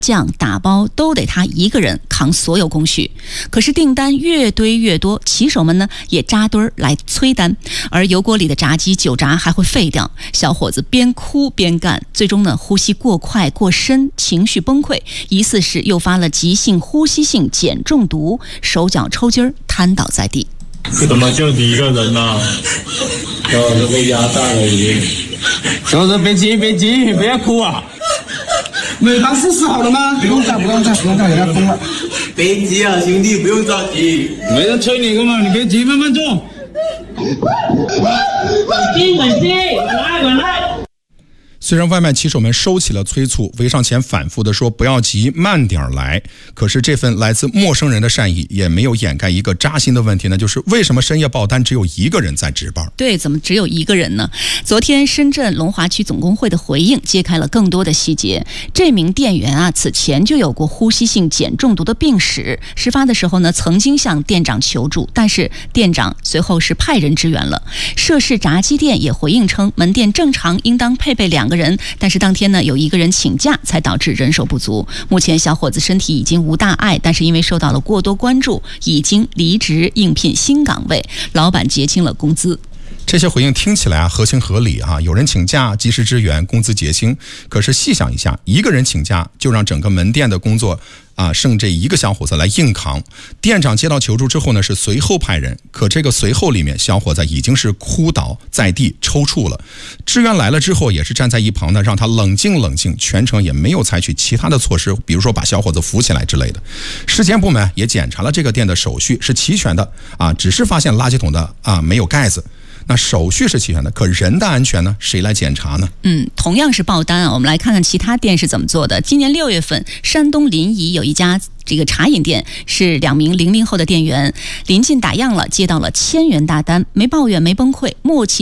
酱打包都得他一个人扛所有工序，可是订单越堆越多，骑手们呢也扎堆儿来催单，而油锅里的炸鸡久炸还会废掉。小伙子边哭边干，最终呢呼吸过快过深，情绪崩溃，疑似是诱发了急性呼吸性碱中毒，手脚抽筋儿，瘫倒在地。 怎么就你一个人呢？都被压榨了已经。小子，别急，不要哭啊！ 美方试试好了吗？不用炸，给他封了。 别急啊，兄弟，不用着急。 没人催你干嘛？你别急，慢慢做。 稳静，来。 虽然外卖骑手们收起了催促，围上前反复的说不要急，慢点来，可是这份来自陌生人的善意也没有掩盖一个扎心的问题呢，就是为什么深夜报单只有一个人在值班？ 对，怎么只有一个人呢？昨天深圳龙华区总工会的回应揭开了更多的细节。这名店员啊，此前就有过呼吸性碱中毒的病史，事发的时候呢，曾经向店长求助，但是店长随后是派人支援了。涉事炸鸡店也回应称，门店正常应当配备2个人，但是当天呢有1个人请假，才导致人手不足。目前小伙子身体已经无大碍，但是因为受到了过多关注，已经离职应聘新岗位，老板结清了工资。 这些回应听起来啊合情合理啊，有人请假及时支援，工资结清。可是细想一下，1个人请假就让整个门店的工作剩这1个小伙子来硬扛。店长接到求助之后呢，是随后派人，可这个随后里面，小伙子已经是哭倒在地抽搐了。支援来了之后，也是站在一旁呢，让他冷静，全程也没有采取其他的措施，比如说把小伙子扶起来之类的。市监部门也检查了这个店的手续是齐全的只是发现垃圾桶的没有盖子。那手续是齐全的，可人的安全呢？谁来检查呢？ 同样是报单我们来看看其他店是怎么做的。今年6月份，山东临沂有一家这个茶饮店，是2名00后的店员，临近打烊了，接到了1000元大单，没抱怨，没崩溃，默契